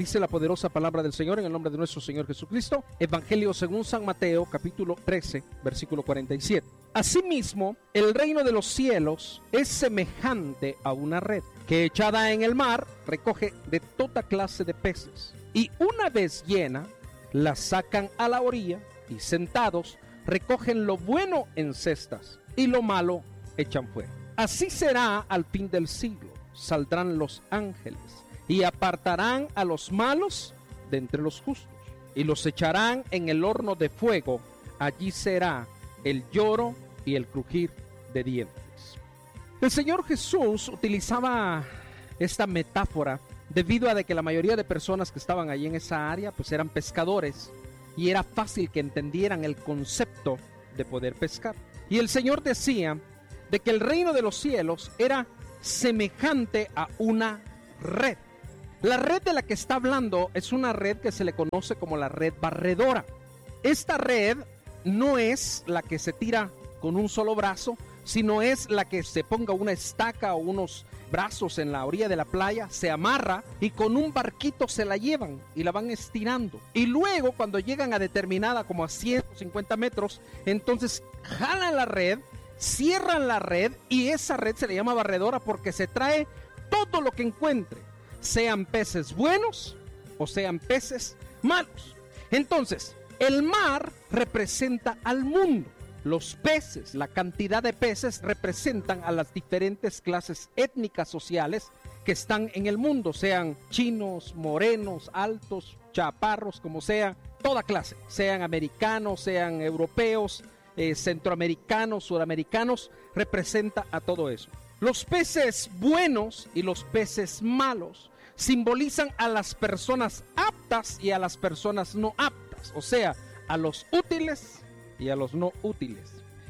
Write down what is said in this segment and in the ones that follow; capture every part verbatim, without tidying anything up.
Dice la poderosa palabra del Señor en el nombre de nuestro Señor Jesucristo. Evangelio según San Mateo, capítulo trece, versículo cuarenta y siete. Asimismo, el reino de los cielos es semejante a una red que, echada en el mar, recoge de toda clase de peces. Y una vez llena, la sacan a la orilla y sentados recogen lo bueno en cestas y lo malo echan fuera. Así será al fin del siglo. Saldrán los ángeles y apartarán a los malos de entre los justos y los echarán en el horno de fuego. Allí será el lloro y el crujir de dientes. El Señor Jesús utilizaba esta metáfora debido a de que la mayoría de personas que estaban allí en esa área pues eran pescadores y era fácil que entendieran el concepto de poder pescar. Y el Señor decía de que el reino de los cielos era semejante a una red. La red de la que está hablando es una red que se le conoce como la red barredora. Esta red no es la que se tira con un solo brazo, sino es la que se ponga una estaca o unos brazos en la orilla de la playa, se amarra y con un barquito se la llevan y la van estirando. Y luego cuando llegan a determinada como a ciento cincuenta metros, entonces jalan la red, cierran la red y esa red se le llama barredora porque se trae todo lo que encuentre, sean peces buenos o sean peces malos. Entonces, el mar representa al mundo. Los peces, la cantidad de peces representan a las diferentes clases étnicas sociales que están en el mundo, sean chinos, morenos, altos, chaparros, como sea, toda clase, sean americanos, sean europeos, eh, centroamericanos, suramericanos, representa a todo eso. Los peces buenos y los peces malos simbolizan a las personas aptas y a las personas no aptas, o sea, a los útiles y a los no útiles.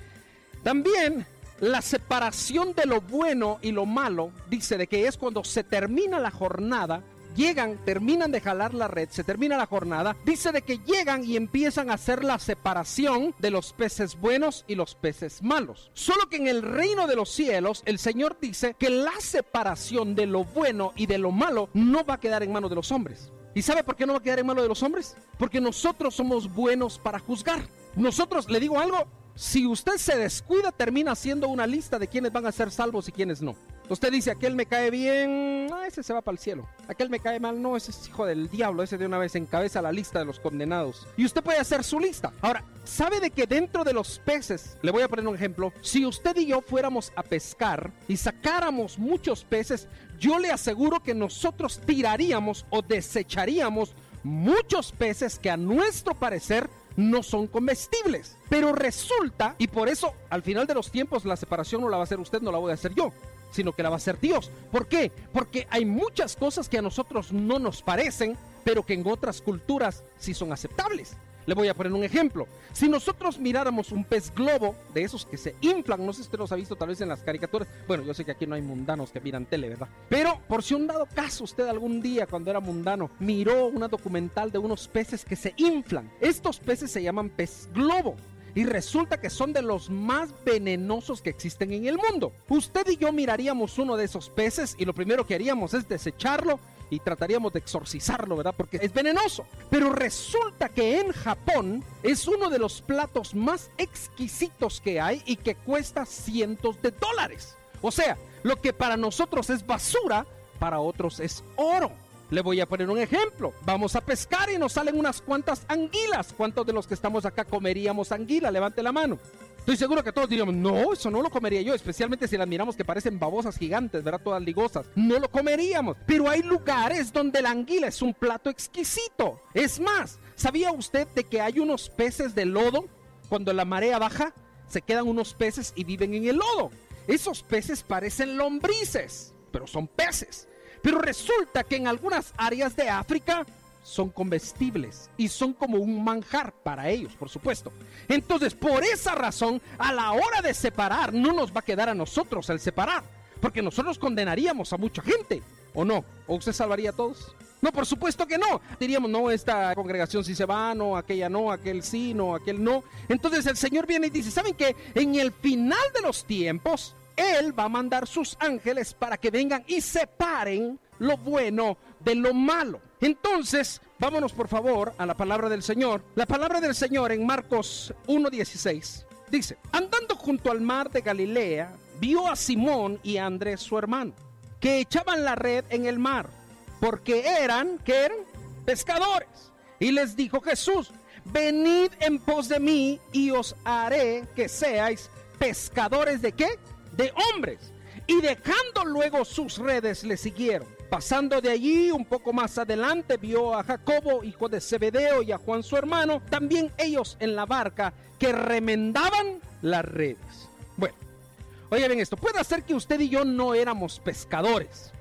También la separación de lo bueno y lo malo dice de que es cuando se termina la jornada, llegan, terminan de jalar la red, se termina la jornada, dice de que llegan y empiezan a hacer la separación de los peces buenos y los peces malos. Solo que en el reino de los cielos el Señor dice que la separación de lo bueno y de lo malo no va a quedar en manos de los hombres. ¿Y sabe por qué no va a quedar en manos de los hombres? Porque nosotros somos buenos para juzgar. Nosotros, le digo algo, si usted se descuida, termina haciendo una lista de quiénes van a ser salvos y quiénes no. Usted dice, aquel me cae bien, ah, ese se va para el cielo. Aquel me cae mal, no, ese es hijo del diablo, ese de una vez encabeza la lista de los condenados. Y usted puede hacer su lista. Ahora, ¿sabe de que dentro de los peces, le voy a poner un ejemplo, si usted y yo fuéramos a pescar y sacáramos muchos peces, yo le aseguro que nosotros tiraríamos o desecharíamos muchos peces que a nuestro parecer no son comestibles. Pero resulta, y por eso al final de los tiempos la separación no la va a hacer usted, no la voy a hacer yo, sino que la va a hacer Dios. ¿Por qué? Porque hay muchas cosas que a nosotros no nos parecen, pero que en otras culturas sí son aceptables. Le voy a poner un ejemplo. Si nosotros miráramos un pez globo, de esos que se inflan, no sé si usted los ha visto tal vez en las caricaturas. Bueno, yo sé que aquí no hay mundanos que miran tele, ¿verdad? Pero por si un dado caso usted algún día cuando era mundano miró una documental de unos peces que se inflan. Estos peces se llaman pez globo. Y resulta que son de los más venenosos que existen en el mundo. Usted y yo miraríamos uno de esos peces y lo primero que haríamos es desecharlo y trataríamos de exorcizarlo, ¿verdad? Porque es venenoso. Pero resulta que en Japón es uno de los platos más exquisitos que hay y que cuesta cientos de dólares. O sea, lo que para nosotros es basura, para otros es oro. Le voy a poner un ejemplo. Vamos a pescar y nos salen unas cuantas anguilas. ¿Cuántos de los que estamos acá comeríamos anguila? Levante la mano. Estoy seguro que todos diríamos, no, eso no lo comería yo, especialmente si las miramos que parecen babosas gigantes, ¿verdad? Todas ligosas. No lo comeríamos. Pero hay lugares donde la anguila es un plato exquisito. Es más, ¿sabía usted de que hay unos peces de lodo? Cuando la marea baja, se quedan unos peces y viven en el lodo. Esos peces parecen lombrices, pero son peces. Pero resulta que en algunas áreas de África son comestibles y son como un manjar para ellos, por supuesto. Entonces, por esa razón, a la hora de separar, no nos va a quedar a nosotros el separar, porque nosotros condenaríamos a mucha gente, ¿o no? ¿O usted salvaría a todos? No, por supuesto que no. Diríamos, no, esta congregación sí se va, no, aquella no, aquel sí, no, aquel no. Entonces el Señor viene y dice, ¿saben qué? En el final de los tiempos, Él va a mandar sus ángeles para que vengan y separen lo bueno de lo malo. Entonces, vámonos por favor a la palabra del Señor. La palabra del Señor en Marcos uno dieciséis dice: andando junto al mar de Galilea, vio a Simón y a Andrés su hermano, que echaban la red en el mar, porque eran, ¿qué eran? Pescadores. Y les dijo Jesús: venid en pos de mí y os haré que seáis pescadores ¿de qué? De hombres. Y dejando luego sus redes le siguieron. Pasando de allí un poco más adelante vio a Jacobo, hijo de Zebedeo, y a Juan su hermano, también ellos en la barca, que remendaban las redes. Bueno, oigan bien esto, puede ser que usted y yo no éramos pescadores.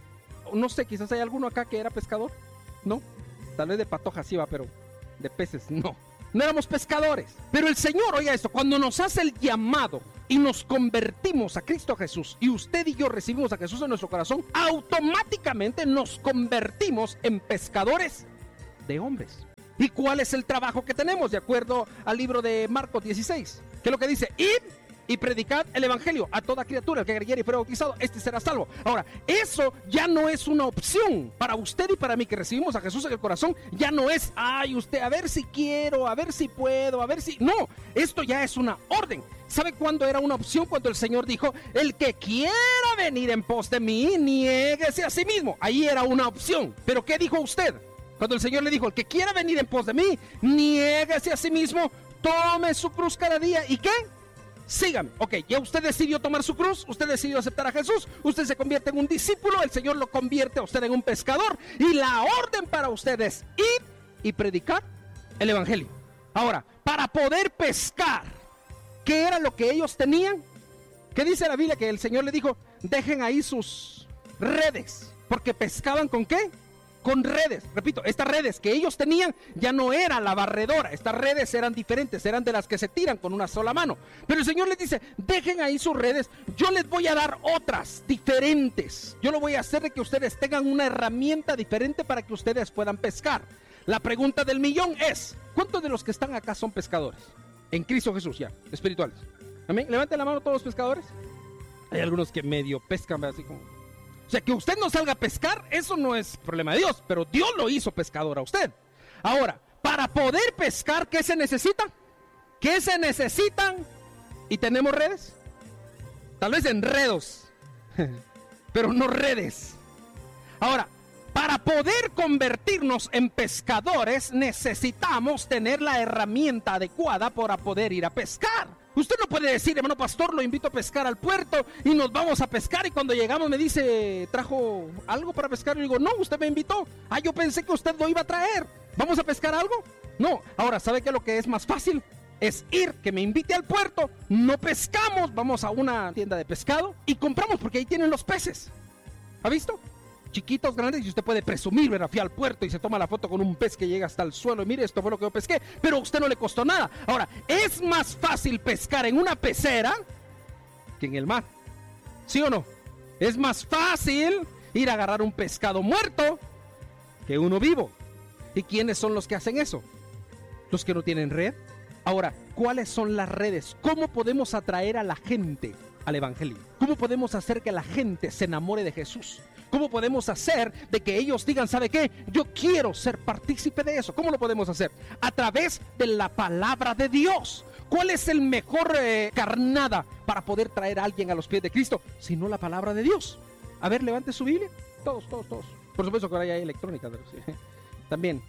No sé, quizás hay alguno acá que era pescador, ¿no? Tal vez de patojas sí va, pero de peces no. No éramos pescadores. Pero el Señor, oiga esto, cuando nos hace el llamado y nos convertimos a Cristo Jesús, y usted y yo recibimos a Jesús en nuestro corazón, automáticamente nos convertimos en pescadores de hombres. ¿Y cuál es el trabajo que tenemos? De acuerdo al libro de Marcos dieciséis, que es lo que dice: id y predicad el evangelio a toda criatura. El que creyere y fuera bautizado, este será salvo. Ahora, eso ya no es una opción para usted y para mí que recibimos a Jesús en el corazón. Ya no es, ay, usted, a ver si quiero, a ver si puedo, a ver si... No, esto ya es una orden. ¿Sabe cuándo era una opción? Cuando el Señor dijo: el que quiera venir en pos de mí, niéguese a sí mismo. Ahí era una opción. ¿Pero qué dijo usted? Cuando el Señor le dijo: el que quiera venir en pos de mí, niéguese a sí mismo, tome su cruz cada día. ¿Y qué? Sígame. Ok, ya usted decidió tomar su cruz, usted decidió aceptar a Jesús, usted se convierte en un discípulo, el Señor lo convierte a usted en un pescador, y la orden para usted es ir y predicar el evangelio. Ahora, para poder pescar, ¿qué era lo que ellos tenían? ¿Qué dice la Biblia? Que el Señor le dijo: dejen ahí sus redes, porque pescaban ¿con qué? Con redes. Repito, estas redes que ellos tenían ya no era la barredora. Estas redes eran diferentes, eran de las que se tiran con una sola mano. Pero el Señor les dice: dejen ahí sus redes, yo les voy a dar otras diferentes. Yo lo voy a hacer de que ustedes tengan una herramienta diferente para que ustedes puedan pescar. La pregunta del millón es: ¿cuántos de los que están acá son pescadores? En Cristo Jesús, ya, espirituales. Amén. Levanten la mano todos los pescadores. Hay algunos que medio pescan, así como... O sea, que usted no salga a pescar, eso no es problema de Dios, pero Dios lo hizo pescador a usted. Ahora, para poder pescar, ¿qué se necesita? ¿Qué se necesitan? ¿Y tenemos redes? Tal vez enredos, pero no redes. Ahora, para poder convertirnos en pescadores, necesitamos tener la herramienta adecuada para poder ir a pescar. Usted no puede decir: hermano pastor, lo invito a pescar al puerto y nos vamos a pescar, y cuando llegamos me dice: ¿trajo algo para pescar? Y digo: no, usted me invitó. Ah, yo pensé que usted lo iba a traer. ¿Vamos a pescar algo? No. Ahora, ¿sabe qué es lo que es más fácil? Es ir, que me invite al puerto, no pescamos, vamos a una tienda de pescado y compramos, porque ahí tienen los peces. ¿Ha visto? Chiquitos, grandes, y usted puede presumir, ¿verdad? Fui al puerto y se toma la foto con un pez que llega hasta el suelo y mire, esto fue lo que yo pesqué, pero a usted no le costó nada. Ahora, es más fácil pescar en una pecera que en el mar, ¿sí o no? Es más fácil ir a agarrar un pescado muerto que uno vivo. ¿Y quiénes son los que hacen eso? Los que no tienen red. Ahora, ¿cuáles son las redes? ¿Cómo podemos atraer a la gente al evangelio? ¿Cómo podemos hacer que la gente se enamore de Jesús? ¿Cómo podemos hacer de que ellos digan: ¿sabe qué? Yo quiero ser partícipe de eso. ¿Cómo lo podemos hacer? A través de la palabra de Dios. ¿Cuál es el mejor eh, carnada para poder traer a alguien a los pies de Cristo? Sino la palabra de Dios. A ver, levante su Biblia. Todos, todos, todos. Por supuesto que ahora ya hay electrónica, pero sí, también.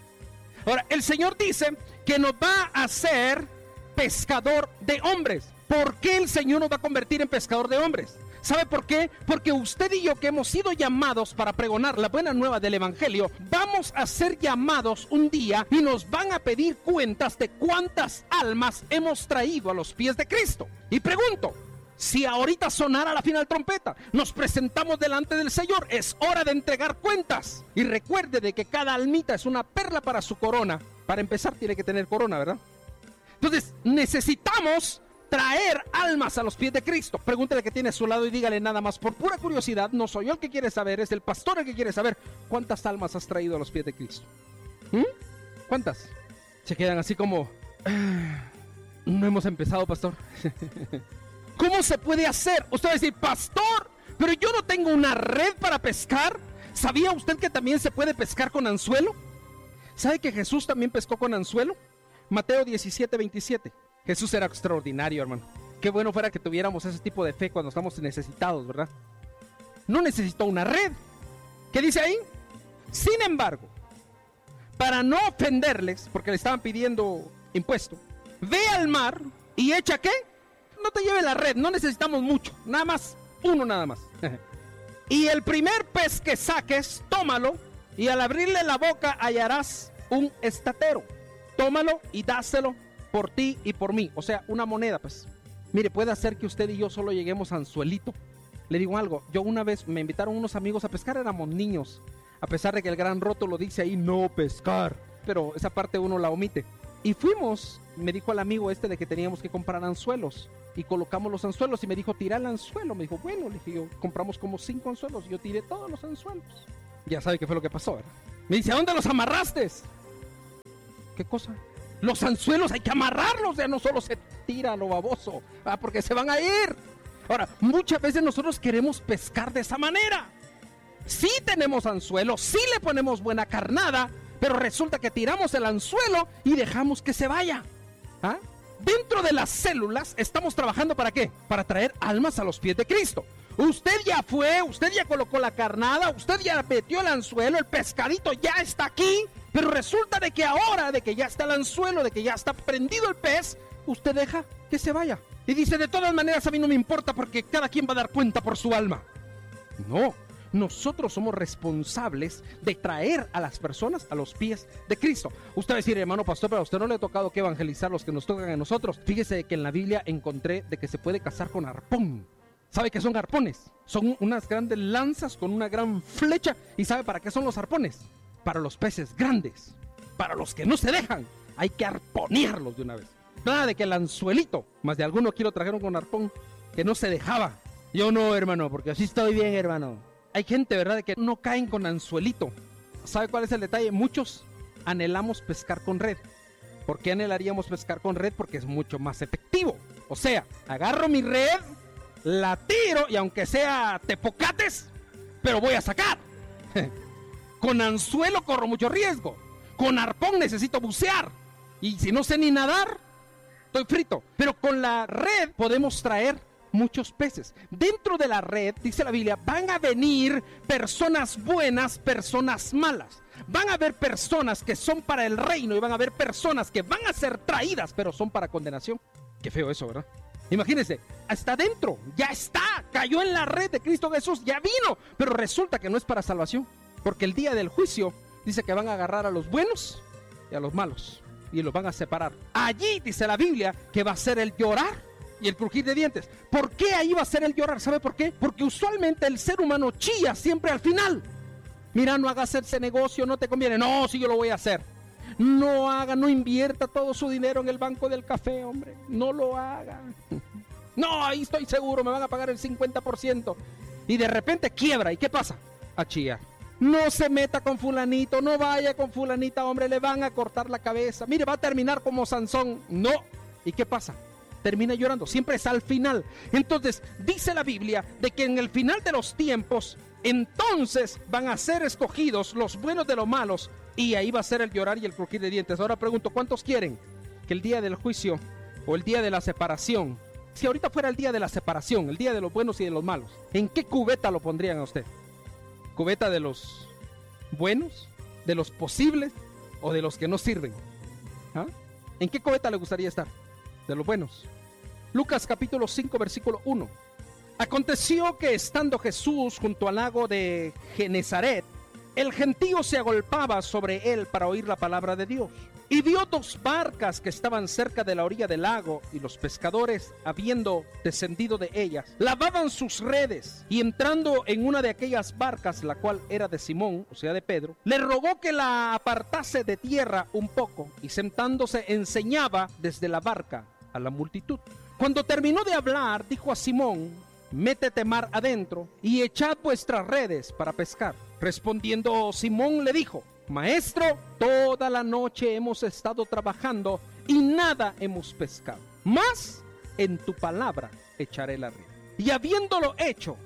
Ahora, el Señor dice que nos va a hacer pescador de hombres. ¿Por qué el Señor nos va a convertir en pescador de hombres? ¿Sabe por qué? Porque usted y yo, que hemos sido llamados para pregonar la buena nueva del evangelio, vamos a ser llamados un día y nos van a pedir cuentas de cuántas almas hemos traído a los pies de Cristo. Y pregunto, si ahorita sonara la final trompeta, nos presentamos delante del Señor, es hora de entregar cuentas. Y recuerde de que cada almita es una perla para su corona. Para empezar tiene que tener corona, ¿verdad? Entonces necesitamos traer almas a los pies de Cristo. Pregúntele que tiene a su lado y dígale nada más por pura curiosidad: no soy yo el que quiere saber, es el pastor el que quiere saber cuántas almas has traído a los pies de Cristo. ¿Mm? ¿Cuántas? Se quedan así como: no hemos empezado, pastor. ¿Cómo se puede hacer? Usted va a decir: pastor, pero yo no tengo una red para pescar. ¿Sabía usted que también se puede pescar con anzuelo? ¿Sabe que Jesús también pescó con anzuelo? Mateo diecisiete, veintisiete. Jesús era extraordinario, hermano. Qué bueno fuera que tuviéramos ese tipo de fe cuando estamos necesitados, ¿verdad? No necesitó una red. ¿Qué dice ahí? Sin embargo, para no ofenderles, porque le estaban pidiendo impuesto, ve al mar y echa ¿qué? No te lleve la red, no necesitamos mucho, nada más, uno nada más. Y el primer pez que saques, tómalo, y al abrirle la boca hallarás un estatero. Tómalo y dáselo por ti y por mí, o sea, una moneda, pues. Mire, puede hacer que usted y yo solo lleguemos a anzuelito. Le digo algo, yo una vez me invitaron unos amigos a pescar, éramos niños, a pesar de que el gran rótulo dice ahí no pescar, pero esa parte uno la omite. Y fuimos, me dijo el amigo este de que teníamos que comprar anzuelos, y colocamos los anzuelos, y me dijo, tira el anzuelo. Me dijo, bueno, le dije yo, compramos como cinco anzuelos, y yo tiré todos los anzuelos. Ya sabe qué fue lo que pasó, ¿verdad? Me dice, ¿a dónde los amarraste? ¿Qué cosa? Los anzuelos hay que amarrarlos, ya no solo se tira lo baboso, ah, porque se van a ir. Ahora, muchas veces nosotros queremos pescar de esa manera. Sí tenemos anzuelo, sí le ponemos buena carnada, pero resulta que tiramos el anzuelo y dejamos que se vaya. ¿Ah? Dentro de las células estamos trabajando ¿para qué? Para traer almas a los pies de Cristo. Usted ya fue, usted ya colocó la carnada, usted ya metió el anzuelo, el pescadito ya está aquí, pero resulta de que ahora, de que ya está el anzuelo, de que ya está prendido el pez, usted deja que se vaya. Y dice, de todas maneras a mí no me importa porque cada quien va a dar cuenta por su alma. No, nosotros somos responsables de traer a las personas a los pies de Cristo. Usted va a decir, hermano pastor, pero a usted no le ha tocado que evangelizar los que nos tocan a nosotros. Fíjese que en la Biblia encontré de que se puede cazar con arpón. ¿Sabe qué son arpones? Son unas grandes lanzas con una gran flecha. ¿Y sabe para qué son los arpones? Para los peces grandes, para los que no se dejan. Hay que arponearlos de una vez. Nada de que el anzuelito, más de alguno aquí lo trajeron con arpón, que no se dejaba. Yo no, hermano, porque así estoy bien, hermano. Hay gente, ¿verdad?, de que no caen con anzuelito. ¿Sabe cuál es el detalle? Muchos anhelamos pescar con red. ¿Por qué anhelaríamos pescar con red? Porque es mucho más efectivo. O sea, agarro mi red, la tiro y aunque sea tepocates, pero voy a sacar. Con anzuelo corro mucho riesgo. Con arpón necesito bucear. Y si no sé ni nadar, estoy frito. Pero con la red podemos traer muchos peces. Dentro de la red, dice la Biblia, van a venir personas buenas, personas malas. Van a haber personas que son para el reino y van a haber personas que van a ser traídas, pero son para condenación. Qué feo eso, ¿verdad? Imagínense, está dentro, ya está, cayó en la red de Cristo Jesús, ya vino, pero resulta que no es para salvación, porque el día del juicio dice que van a agarrar a los buenos y a los malos y los van a separar. Allí dice la Biblia que va a ser el llorar y el crujir de dientes. ¿Por qué ahí va a ser el llorar? ¿Sabe por qué? Porque usualmente el ser humano chilla siempre al final. Mira, no hagas ese negocio, no te conviene. No, sí yo lo voy a hacer. No haga, no invierta todo su dinero en el banco del café, hombre. No lo haga. No, ahí estoy seguro, me van a pagar el cincuenta por ciento. Y de repente quiebra. ¿Y qué pasa? A chillar. No se meta con fulanito, no vaya con fulanita, hombre, le van a cortar la cabeza. Mire, va a terminar como Sansón. No. ¿Y qué pasa? Termina llorando, siempre es al final. Entonces dice la Biblia de que en el final de los tiempos, entonces van a ser escogidos los buenos de los malos, y ahí va a ser el llorar y el crujir de dientes. Ahora pregunto, ¿cuántos quieren que el día del juicio o el día de la separación, si ahorita fuera el día de la separación, el día de los buenos y de los malos, ¿en qué cubeta lo pondrían a usted? ¿Cubeta de los buenos, de los posibles o de los que no sirven? ¿Ah? ¿En qué cubeta le gustaría estar? De los buenos. Lucas capítulo cinco versículo uno. Aconteció que estando Jesús junto al lago de Genezaret, el gentío se agolpaba sobre él para oír la palabra de Dios. Y vio dos barcas que estaban cerca de la orilla del lago, y los pescadores, habiendo descendido de ellas, lavaban sus redes. Y entrando en una de aquellas barcas, la cual era de Simón, o sea de Pedro, le rogó que la apartase de tierra un poco, y sentándose enseñaba desde la barca a la multitud. Cuando terminó de hablar, dijo a Simón: métete mar adentro y echad vuestras redes para pescar. Respondiendo Simón le dijo: Maestro, toda la noche hemos estado trabajando y nada hemos pescado, mas en tu palabra echaré la red. Y habiéndolo hecho,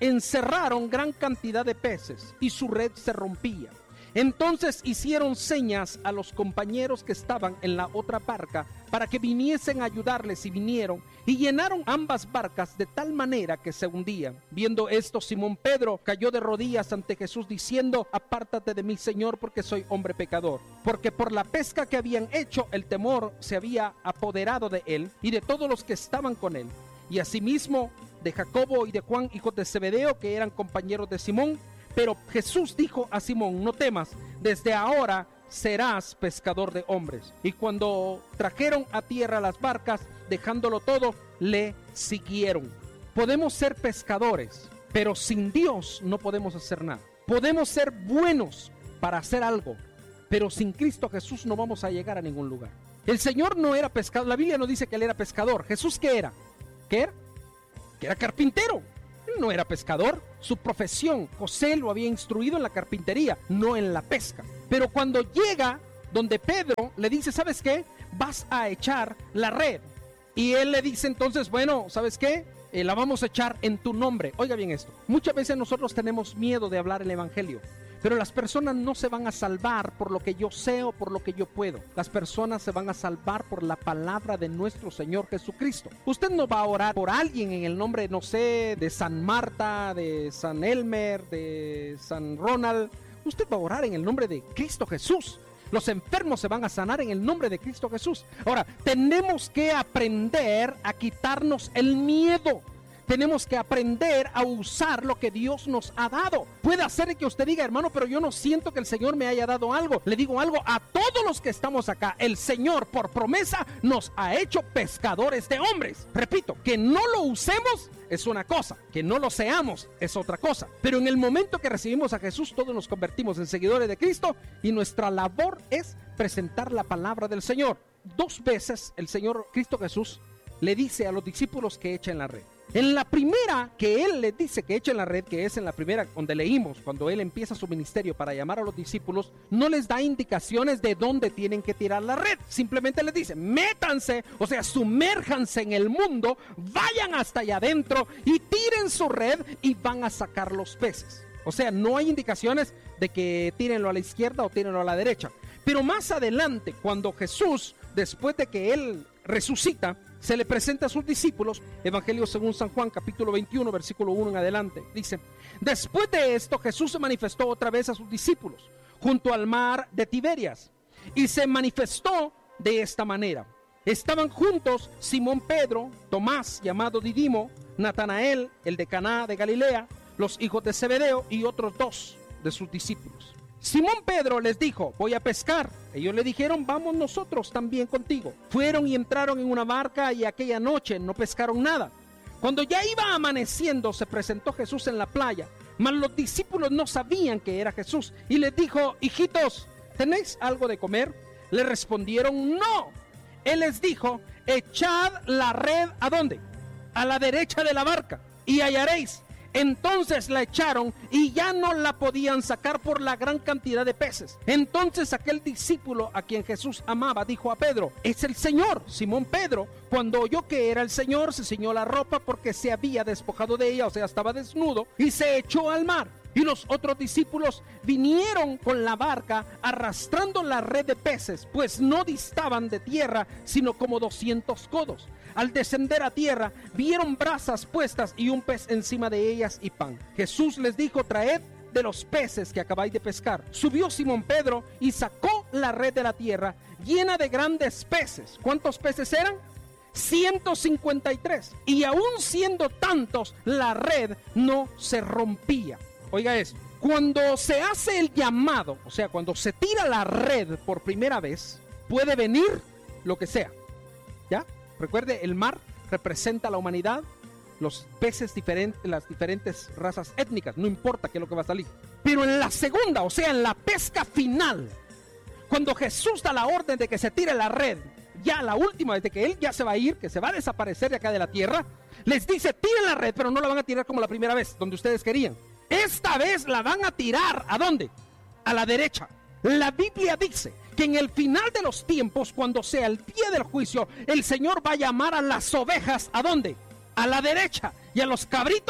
encerraron gran cantidad de peces y su red se rompía. Entonces hicieron señas a los compañeros que estaban en la otra barca para que viniesen a ayudarles, y vinieron y llenaron ambas barcas de tal manera que se hundían. Viendo esto, Simón Pedro cayó de rodillas ante Jesús diciendo: apártate de mí, Señor, porque soy hombre pecador. Porque por la pesca que habían hecho, el temor se había apoderado de él y de todos los que estaban con él. Y asimismo de Jacobo y de Juan, hijos de Zebedeo, que eran compañeros de Simón. Pero Jesús dijo a Simón: no temas, desde ahora serás pescador de hombres. Y cuando trajeron a tierra las barcas, dejándolo todo, le siguieron. Podemos ser pescadores, pero sin Dios no podemos hacer nada. Podemos ser buenos para hacer algo, pero sin Cristo Jesús no vamos a llegar a ningún lugar. El Señor no era pescador. La Biblia nos dice que él era pescador. ¿Jesús qué era? ¿Qué era? Que era carpintero. Él no era pescador. Su profesión, José lo había instruido en la carpintería, no en la pesca. Pero cuando llega donde Pedro le dice: ¿sabes qué? Vas a echar la red. Y él le dice entonces: bueno, ¿sabes qué? Eh, la vamos a echar en tu nombre. Oiga bien esto. Muchas veces nosotros tenemos miedo de hablar el evangelio, pero las personas no se van a salvar por lo que yo sé o por lo que yo puedo. Las personas se van a salvar por la palabra de nuestro Señor Jesucristo. Usted no va a orar por alguien en el nombre, no sé, de San Marta, de San Elmer, de San Ronald. Usted va a orar en el nombre de Cristo Jesús. Los enfermos se van a sanar en el nombre de Cristo Jesús. Ahora, tenemos que aprender a quitarnos el miedo. Tenemos que aprender a usar lo que Dios nos ha dado. Puede hacer que usted diga: hermano, pero yo no siento que el Señor me haya dado algo. Le digo algo a todos los que estamos acá: el Señor, por promesa, nos ha hecho pescadores de hombres. Repito, que no lo usemos es una cosa, que no lo seamos es otra cosa. Pero en el momento que recibimos a Jesús, todos nos convertimos en seguidores de Cristo, y nuestra labor es presentar la palabra del Señor. Dos veces el Señor Cristo Jesús le dice a los discípulos que echen la red. En la primera que él les dice que echen la red, que es en la primera donde leímos, cuando él empieza su ministerio para llamar a los discípulos, no les da indicaciones de dónde tienen que tirar la red. Simplemente les dice: métanse, o sea, sumérjanse en el mundo, vayan hasta allá adentro y tiren su red y van a sacar los peces. O sea, no hay indicaciones de que tírenlo a la izquierda o tírenlo a la derecha. Pero más adelante, cuando Jesús, después de que él resucita, se le presenta a sus discípulos, Evangelio según San Juan, capítulo veintiuno, versículo uno en adelante, dice: después de esto, Jesús se manifestó otra vez a sus discípulos junto al mar de Tiberias, y se manifestó de esta manera. Estaban juntos Simón Pedro, Tomás, llamado Didimo, Natanael, el de Caná de Galilea, los hijos de Zebedeo, y otros dos de sus discípulos. Simón Pedro les dijo: voy a pescar. Ellos le dijeron: vamos nosotros también contigo. Fueron y entraron en una barca, y aquella noche no pescaron nada. Cuando ya iba amaneciendo, se presentó Jesús en la playa, mas los discípulos no sabían que era Jesús, y les dijo: hijitos, ¿tenéis algo de comer? Le respondieron: no. Él les dijo: echad la red, ¿a dónde? A la derecha de la barca, y hallaréis. Entonces la echaron y ya no la podían sacar por la gran cantidad de peces. Entonces aquel discípulo a quien Jesús amaba dijo a Pedro: es el Señor. Simón Pedro, cuando oyó que era el Señor, se ciñó la ropa porque se había despojado de ella, o sea, estaba desnudo, y se echó al mar. Y los otros discípulos vinieron con la barca arrastrando la red de peces, pues no distaban de tierra sino como doscientos codos. Al descender a tierra, vieron brasas puestas y un pez encima de ellas y pan. Jesús les dijo: traed de los peces que acabáis de pescar. Subió Simón Pedro y sacó la red de la tierra llena de grandes peces. ¿Cuántos peces eran? ciento cincuenta y tres. Y aún siendo tantos, la red no se rompía. Oiga eso, cuando se hace el llamado, o sea, cuando se tira la red por primera vez, puede venir lo que sea, ¿ya? Recuerde, el mar representa a la humanidad, los peces diferentes, las diferentes razas étnicas, no importa qué es lo que va a salir. Pero en la segunda, o sea, en la pesca final, cuando Jesús da la orden de que se tire la red, ya la última, desde que él ya se va a ir, que se va a desaparecer de acá de la tierra, les dice: tiren la red, pero no la van a tirar como la primera vez, donde ustedes querían. Esta vez la van a tirar, ¿a dónde? A la derecha. La Biblia dice que en el final de los tiempos, cuando sea el día del juicio, el Señor va a llamar a las ovejas, ¿a dónde? A la derecha, y a los cabritos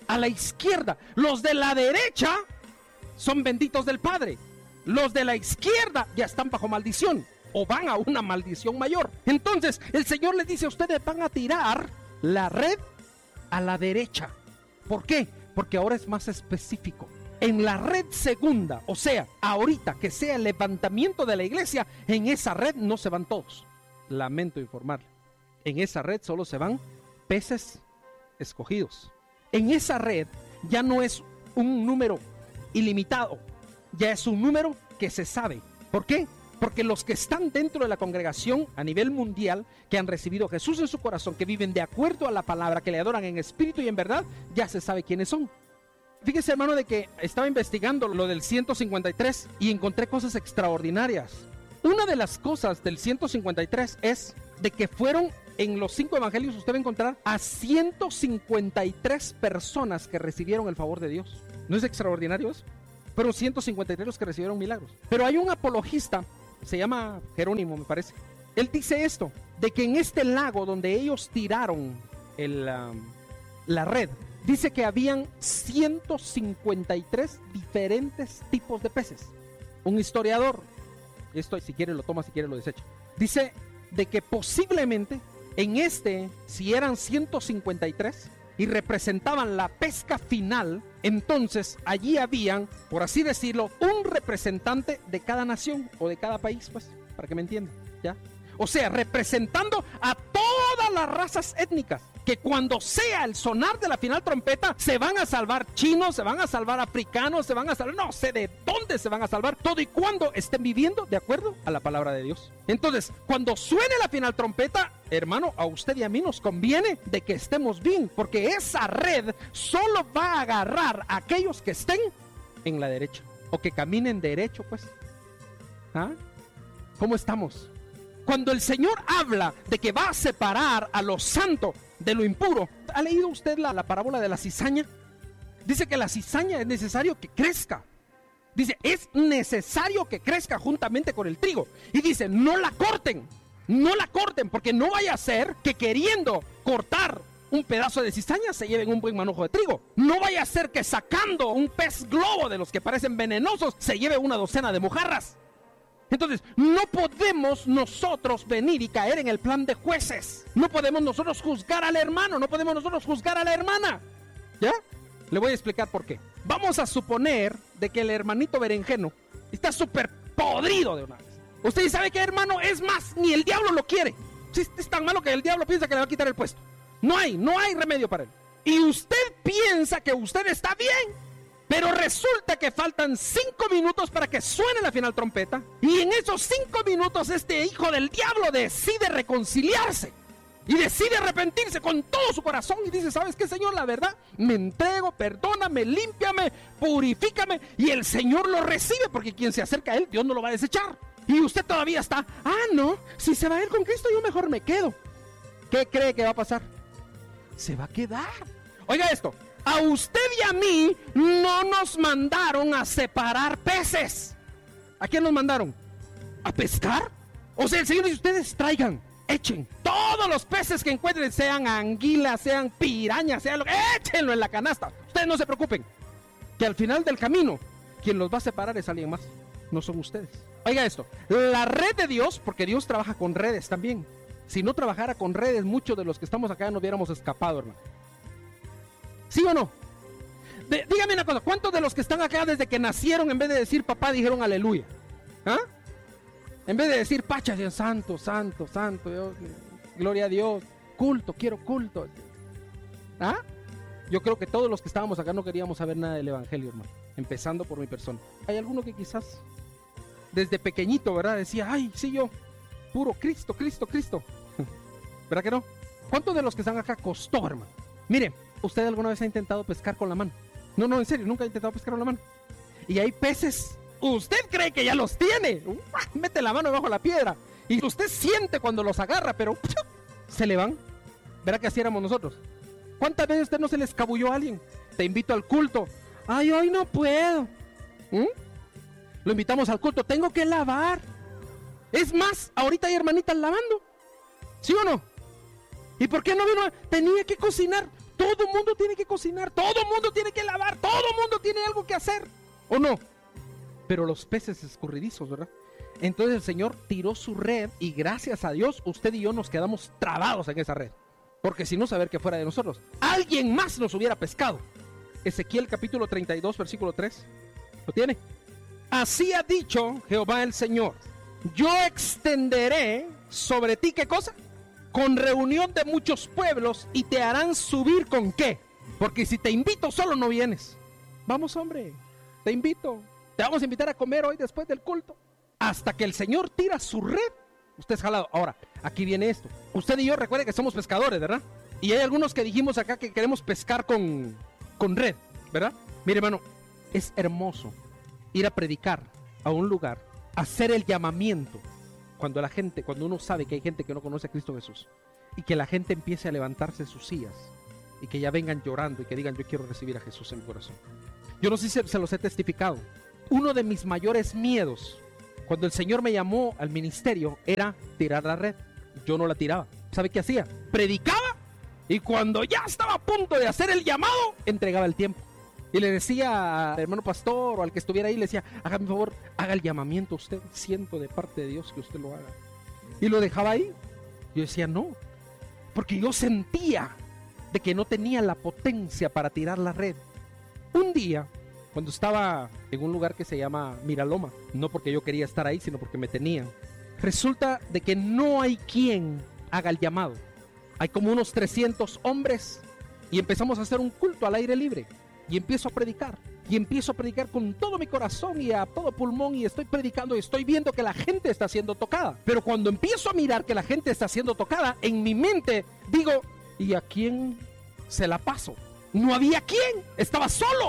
a la izquierda. Los de la derecha son benditos del Padre. Los de la izquierda ya están bajo maldición o van a una maldición mayor. Entonces el Señor les dice: ustedes van a tirar la red a la derecha. ¿Por qué? Porque ahora es más específico. En la red segunda, o sea, ahorita que sea el levantamiento de la iglesia, en esa red no se van todos. Lamento informarle. En esa red solo se van peces escogidos. En esa red ya no es un número ilimitado, ya es un número que se sabe. ¿Por qué? Porque los que están dentro de la congregación a nivel mundial, que han recibido a Jesús en su corazón, que viven de acuerdo a la palabra, que le adoran en espíritu y en verdad, ya se sabe quiénes son. Fíjese, hermano, de que estaba investigando lo del ciento cincuenta y tres y encontré cosas extraordinarias. Una de las cosas del ciento cincuenta y tres es de que fueron en los cinco evangelios, usted va a encontrar a ciento cincuenta y tres personas que recibieron el favor de Dios. ¿No es extraordinario eso? Fueron ciento cincuenta y tres los que recibieron milagros. Pero hay un apologista, se llama Jerónimo, me parece. Él dice esto, de que en este lago donde ellos tiraron el, um, la red, dice que habían ciento cincuenta y tres diferentes tipos de peces. Un historiador, esto si quiere lo toma, si quiere lo desecha, dice de que posiblemente en este, si eran ciento cincuenta y tres y representaban la pesca final, entonces allí habían, por así decirlo, un representante de cada nación o de cada país, pues, para que me entiendan, ¿ya? O sea, representando a todas las razas étnicas, que cuando sea el sonar de la final trompeta, se van a salvar chinos, se van a salvar africanos, se van a salvar, no sé de dónde se van a salvar, todo y cuando estén viviendo de acuerdo a la palabra de Dios. Entonces, cuando suene la final trompeta, hermano, a usted y a mí nos conviene de que estemos bien, porque esa red solo va a agarrar a aquellos que estén en la derecha, o que caminen derecho, pues. ¿Ah? ¿Cómo estamos? Cuando el Señor habla de que va a separar a lo santo de lo impuro, ¿ha leído usted la, la parábola de la cizaña? Dice que la cizaña es necesario que crezca. Dice, es necesario que crezca juntamente con el trigo. Y dice, no la corten, no la corten, porque no vaya a ser que queriendo cortar un pedazo de cizaña se lleven un buen manojo de trigo. No vaya a ser que sacando un pez globo de los que parecen venenosos se lleve una docena de mojarras. Entonces, no podemos nosotros venir y caer en el plan de jueces. No podemos nosotros juzgar al hermano, no podemos nosotros juzgar a la hermana. ¿Ya? Le voy a explicar por qué. Vamos a suponer de que el hermanito berenjeno está súper podrido de una vez. Usted sabe que, hermano, es más, ni el diablo lo quiere. Es tan malo que el diablo piensa que le va a quitar el puesto. No hay, no hay remedio para él. Y usted piensa que usted está bien. Pero resulta que faltan cinco minutos para que suene la final trompeta. Y en esos cinco minutos este hijo del diablo decide reconciliarse. Y decide arrepentirse con todo su corazón. Y dice, ¿sabes qué, Señor? La verdad, me entrego, perdóname, límpiame, purifícame. Y el Señor lo recibe, porque quien se acerca a Él, Dios no lo va a desechar. Y usted todavía está, ah, no, si se va a ir con Cristo, yo mejor me quedo. ¿Qué cree que va a pasar? Se va a quedar. Oiga esto. A usted y a mí no nos mandaron a separar peces. ¿A quién nos mandaron? ¿A pescar? O sea, el Señor dice, ustedes traigan, echen todos los peces que encuentren, sean anguilas, sean pirañas, sean lo que, échenlo en la canasta. Ustedes no se preocupen, que al final del camino, quien los va a separar es alguien más, no son ustedes. Oiga esto, la red de Dios, porque Dios trabaja con redes también. Si no trabajara con redes, muchos de los que estamos acá no hubiéramos escapado, hermano. ¿Sí o no? De, dígame una cosa, ¿cuántos de los que están acá desde que nacieron en vez de decir papá dijeron aleluya? ¿Ah? En vez de decir pacha, decían santo, santo, santo, Dios, gloria a Dios, culto, quiero culto. ¿Ah? Yo creo que todos los que estábamos acá no queríamos saber nada del evangelio, hermano, empezando por mi persona. Hay alguno que quizás desde pequeñito, ¿verdad? Decía, ay, sí, yo, puro Cristo, Cristo, Cristo. ¿Verdad que no? ¿Cuántos de los que están acá costó, hermano? Mire, ¿usted alguna vez ha intentado pescar con la mano? No, no, en serio, nunca ha intentado pescar con la mano. Y hay peces, usted cree que ya los tiene. Mete la mano debajo de la piedra y usted siente cuando los agarra, pero se le van. ¿Verá que así éramos nosotros? ¿Cuántas veces usted no se le escabulló a alguien? Te invito al culto. Ay, hoy no puedo. ¿Mm? Lo invitamos al culto, tengo que lavar. Es más, ahorita hay hermanitas lavando. ¿Sí o no? ¿Y por qué no vino? Tenía que cocinar. Todo el mundo tiene que cocinar, todo el mundo tiene que lavar, todo el mundo tiene algo que hacer, ¿o no? Pero los peces escurridizos, ¿verdad? Entonces el Señor tiró su red y gracias a Dios usted y yo nos quedamos trabados en esa red. Porque si no, saber que fuera de nosotros, alguien más nos hubiera pescado. Ezequiel capítulo treinta y dos, versículo tres. ¿Lo tiene? Así ha dicho Jehová el Señor: yo extenderé sobre ti, ¿qué cosa? Con reunión de muchos pueblos, y te harán subir ¿con qué? Porque si te invito solo no vienes. Vamos, hombre, te invito. Te vamos a invitar a comer hoy después del culto. Hasta que el Señor tira su red, usted es jalado. Ahora, aquí viene esto. Usted y yo, recuerde que somos pescadores, ¿verdad? Y hay algunos que dijimos acá que queremos pescar con, con red, ¿verdad? Mire, hermano, es hermoso ir a predicar a un lugar, hacer el llamamiento. Cuando la gente, cuando uno sabe que hay gente que no conoce a Cristo Jesús, y que la gente empiece a levantarse de sus sillas, y que ya vengan llorando y que digan: yo quiero recibir a Jesús en mi corazón. Yo no sé si se los he testificado. Uno de mis mayores miedos cuando el Señor me llamó al ministerio era tirar la red. Yo no la tiraba. ¿Sabe qué hacía? Predicaba, y cuando ya estaba a punto de hacer el llamado, entregaba el tiempo. Y le decía al hermano pastor o al que estuviera ahí, le decía: hágame un favor, haga el llamamiento usted, siento de parte de Dios que usted lo haga. Y lo dejaba ahí. Yo decía no, porque yo sentía de que no tenía la potencia para tirar la red. Un día, cuando estaba en un lugar que se llama Miraloma, no porque yo quería estar ahí, sino porque me tenían, resulta de que no hay quien haga el llamado. Hay como unos trescientos hombres, y empezamos a hacer un culto al aire libre. Y empiezo a predicar, y empiezo a predicar con todo mi corazón y a todo pulmón, y estoy predicando y estoy viendo que la gente está siendo tocada. Pero cuando empiezo a mirar que la gente está siendo tocada, en mi mente digo: ¿y a quién se la paso? No había quien, estaba solo.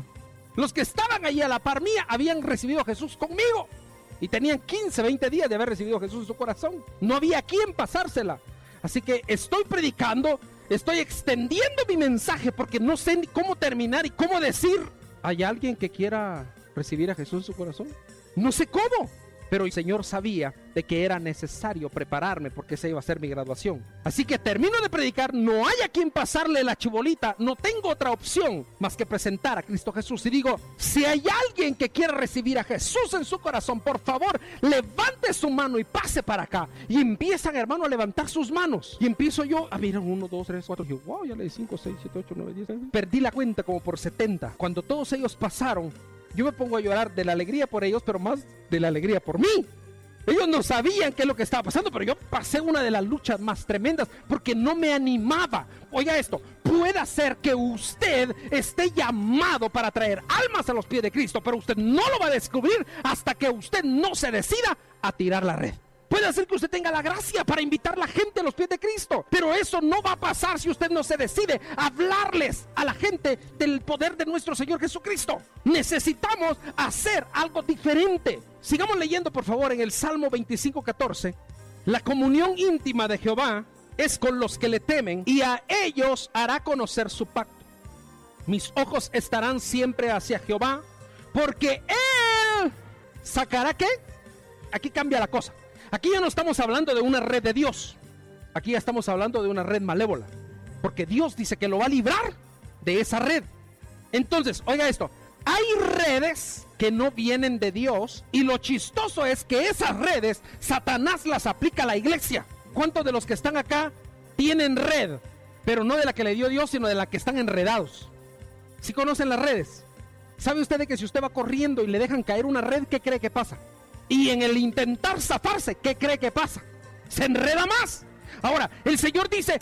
Los que estaban allí a la par mía habían recibido a Jesús conmigo, y tenían quince, veinte días de haber recibido a Jesús en su corazón. No había quien pasársela. Así que estoy predicando, estoy extendiendo mi mensaje porque no sé ni cómo terminar y cómo decir: ¿hay alguien que quiera recibir a Jesús en su corazón? No sé cómo, pero el Señor sabía de que era necesario prepararme porque esa iba a ser mi graduación. Así que termino de predicar, no hay a quien pasarle la chibolita, no tengo otra opción más que presentar a Cristo Jesús. Y digo: si hay alguien que quiera recibir a Jesús en su corazón, por favor, levante su mano y pase para acá. Y empiezan, hermano, a levantar sus manos. Y empiezo yo a mirar: uno, dos, tres, cuatro. Y yo, wow, ya le di cinco, seis, siete, ocho, nueve, diez. Perdí la cuenta como por setenta. Cuando todos ellos pasaron, yo me pongo a llorar de la alegría por ellos, pero más de la alegría por mí. Ellos no sabían qué es lo que estaba pasando, pero yo pasé una de las luchas más tremendas porque no me animaba. Oiga esto, puede ser que usted esté llamado para traer almas a los pies de Cristo, pero usted no lo va a descubrir hasta que usted no se decida a tirar la red. Puede ser que usted tenga la gracia para invitar a la gente a los pies de Cristo, pero eso no va a pasar si usted no se decide a hablarles a la gente del poder de nuestro Señor Jesucristo. Necesitamos hacer algo diferente. Sigamos leyendo, por favor, en el Salmo veinticinco, catorce. La comunión íntima de Jehová es con los que le temen, y a ellos hará conocer su pacto. Mis ojos estarán siempre hacia Jehová, porque Él sacará, ¿qué? Aquí cambia la cosa. Aquí ya no estamos hablando de una red de Dios. Aquí ya estamos hablando de una red malévola, porque Dios dice que lo va a librar de esa red. Entonces, oiga esto, hay redes que no vienen de Dios, y lo chistoso es que esas redes Satanás las aplica a la iglesia. ¿Cuántos de los que están acá tienen red, pero no de la que le dio Dios, sino de la que están enredados? ¿Sí conocen las redes? ¿Sabe usted de que si usted va corriendo y le dejan caer una red, qué cree que pasa? Y en el intentar zafarse, ¿qué cree que pasa? Se enreda más. Ahora, el Señor dice: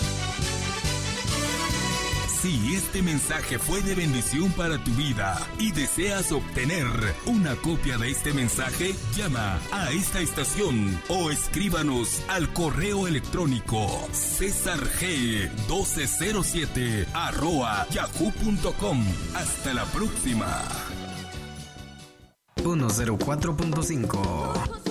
si este mensaje fue de bendición para tu vida y deseas obtener una copia de este mensaje, llama a esta estación o escríbanos al correo electrónico cesar g doce cero siete arroba yahoo punto com. Hasta la próxima. ciento cuatro punto cinco